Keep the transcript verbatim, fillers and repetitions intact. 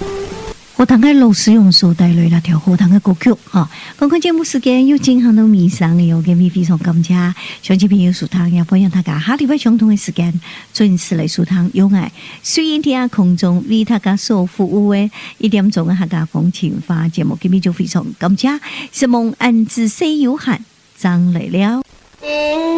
荷塘嘅老师用所带来那条荷塘嘅歌曲哈，刚刚节目时间有进行到迷上嘅，我嘅非常感谢，乡亲朋友收听，也欢迎大家下礼拜相同嘅时间准时来收听有爱。虽然天空中为大家所服务嘅一点钟嘅客家风情话节目，今日就非常感谢，是梦安之 C 有限，张来了。